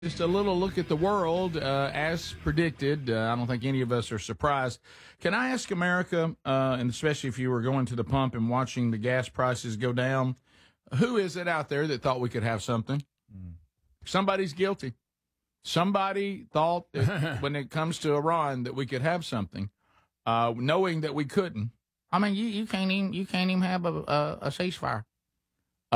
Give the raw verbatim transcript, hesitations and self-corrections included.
Just a little look at the world uh, as predicted. Uh, I don't think any of us are surprised. Can I ask America, uh, and especially if you were going to the pump and watching the gas prices go down, who is it out there that thought we could have something? Mm. Somebody's guilty. Somebody thought that when it comes to Iran that we could have something, uh, knowing that we couldn't. I mean, you, you can't even you can't even have a, a, a ceasefire.